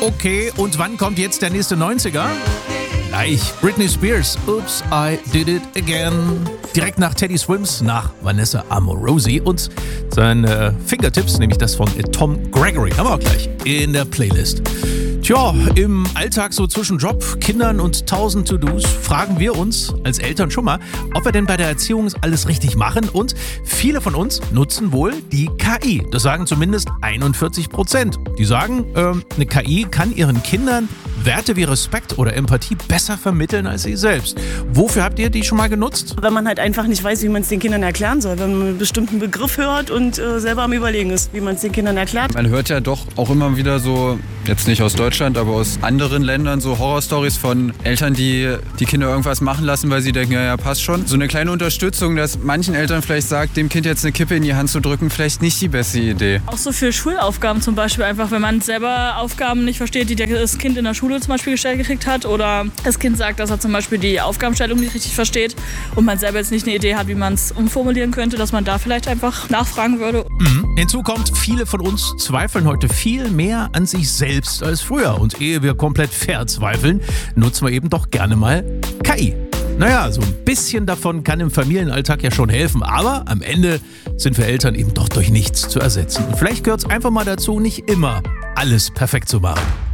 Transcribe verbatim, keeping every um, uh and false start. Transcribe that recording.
Okay, und wann kommt jetzt der nächste neunziger? Gleich Britney Spears, Oops, I Did It Again. Direkt nach Teddy Swims, nach Vanessa Amorosi und seine Fingertips, nämlich das von Tom Gregory. Haben wir auch gleich in der Playlist. Tja, im Alltag so zwischen Job, Kindern und tausend To-Dos fragen wir uns als Eltern schon mal, ob wir denn bei der Erziehung alles richtig machen, und viele von uns nutzen wohl die K I. Das sagen zumindest einundvierzig Prozent. Die sagen, äh, eine K I kann ihren Kindern Werte wie Respekt oder Empathie besser vermitteln als sie selbst. Wofür habt ihr die schon mal genutzt? Wenn man halt einfach nicht weiß, wie man es den Kindern erklären soll. Wenn man einen bestimmten Begriff hört und äh, selber am Überlegen ist, wie man es den Kindern erklärt. Man hört ja doch auch immer wieder so, jetzt nicht aus Deutschland, aber aus anderen Ländern, so Horrorstories von Eltern, die die Kinder irgendwas machen lassen, weil sie denken, ja, ja, passt schon. So eine kleine Unterstützung, dass manchen Eltern vielleicht sagt, dem Kind jetzt eine Kippe in die Hand zu drücken, vielleicht nicht die beste Idee. Auch so für Schulaufgaben zum Beispiel, einfach wenn man selber Aufgaben nicht versteht, die das Kind in der Schule zum Beispiel gestellt gekriegt hat, oder das Kind sagt, dass er zum Beispiel die Aufgabenstellung nicht richtig versteht und man selber jetzt nicht eine Idee hat, wie man es umformulieren könnte, dass man da vielleicht einfach nachfragen würde. Mhm. Hinzu kommt, viele von uns zweifeln heute viel mehr an sich selbst als früher. Und ehe wir komplett verzweifeln, nutzen wir eben doch gerne mal K I. Naja, so ein bisschen davon kann im Familienalltag ja schon helfen, aber am Ende sind wir Eltern eben doch durch nichts zu ersetzen. Und vielleicht gehört es einfach mal dazu, nicht immer alles perfekt zu machen.